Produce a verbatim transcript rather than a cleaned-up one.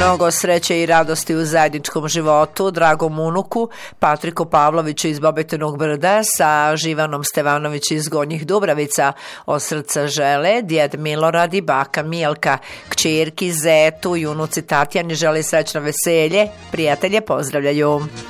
Mnogo sreće i radosti u zajedničkom životu dragom unuku Patriku Pavloviću iz Bobetinog Brda sa Živanom Stevanović iz Gornjih Dubravica. Od srca žele djed Milorad i baka Milka, kćerki Zetu i unuci Tatjani želi srećno veselje. Prijatelje pozdravljaju.